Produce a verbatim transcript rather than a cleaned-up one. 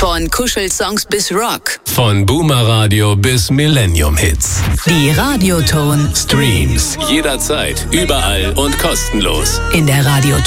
Von Kuschelsongs bis Rock. Von Boomer Radio bis Millennium Hits. Die Radioton Streams jederzeit, überall und kostenlos. In der Radioton